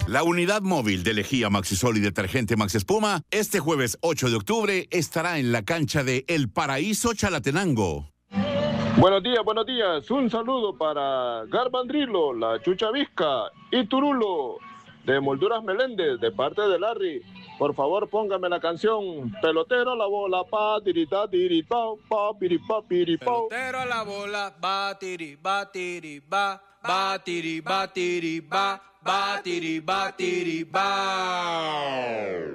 La unidad móvil de lejía Maxisol y detergente Max Espuma, este jueves 8 de octubre estará en la cancha de El Paraíso Chalatenango. Buenos días. Un saludo para Garbandrilo, la Chucha Vizca y Turulo, de Molduras Meléndez, de parte de Larry. Por favor, póngame la canción Pelotero a la bola, pa, tirita, tiritao, pa, piripao, piripao. Pelotero a la bola, ba, tiri, ba, tiri, ba, ba, tiri, ba, tiri, ba, ba, tiri, ba, tiri, ba.